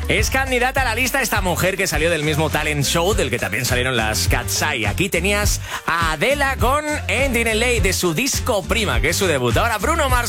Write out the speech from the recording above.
Es candidata a la lista esta mujer que salió del mismo talent show del que también salieron las Cat's Eye. Aquí tenías a Adela con Ending in LA de su disco Prima, que es su debut. Ahora Bruno Mars.